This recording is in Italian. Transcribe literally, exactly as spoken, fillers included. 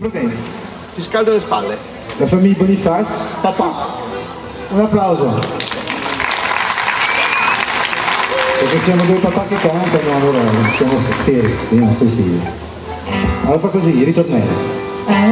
Va bene. Ti scaldo le spalle. La famiglia Bonifaz. Papà. Un applauso. Perché siamo due papà che cantano, allora siamo fieri dei nostri stili. Allora fa così, ritornello.